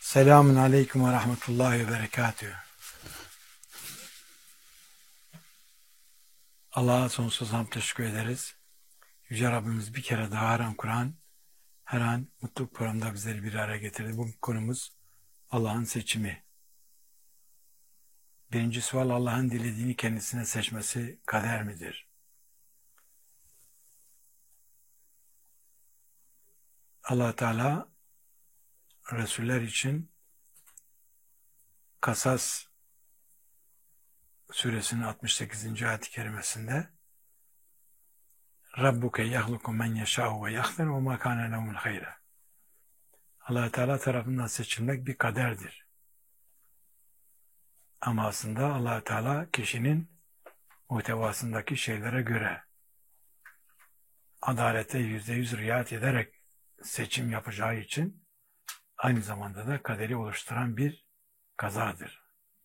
Selamun aleyküm ve rahmetullahi ve berekatühü. Allah'a sonsuz hamd teşekkür ederiz. Yüce Rabbimiz bir kere daha her an Kur'an, her an mutluluk programında bizleri bir araya getirdi. Bu konumuz Allah'ın seçimi. Birinci sual, Allah'ın dilediğini kendisine seçmesi kader midir? Allah Teala Resuller için Kasas suresinin 68. ayet-i kerimesinde Rabbuke yahluku men yeşâhu ve yakhtar ve mâ kâne lehumul hayre. Allah Teala tarafından seçilmek bir kaderdir. Ama aslında Allah Teala kişinin muhtevasındaki şeylere göre adalete %100 riayet ederek seçim yapacağı için aynı zamanda da kaderi oluşturan bir kazadır.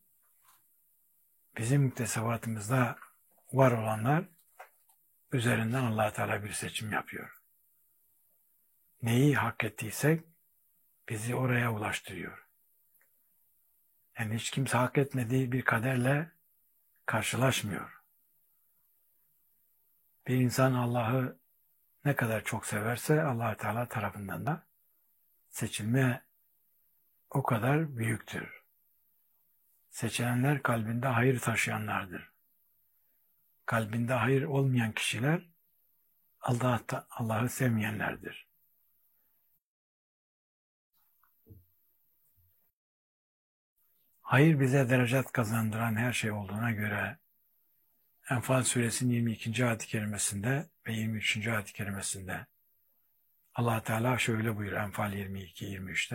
Bizim müktesebatımızda var olanlar üzerinden Allah Teala bir seçim yapıyor. Neyi hak ettiysek bizi oraya ulaştırıyor. Yani hiç kimse hak etmediği bir kaderle karşılaşmıyor. Bir insan Allah'ı ne kadar çok severse Allah Teala tarafından da seçilme o kadar büyüktür. Seçilenler kalbinde hayır taşıyanlardır. Kalbinde hayır olmayan kişiler Allah'ı sevmeyenlerdir. Hayır bize derecat kazandıran her şey olduğuna göre Enfal suresinin 22. ayet-i kerimesinde ve 23. ayet-i kerimesinde Allah Teala şöyle buyuruyor Enfal 22-23'te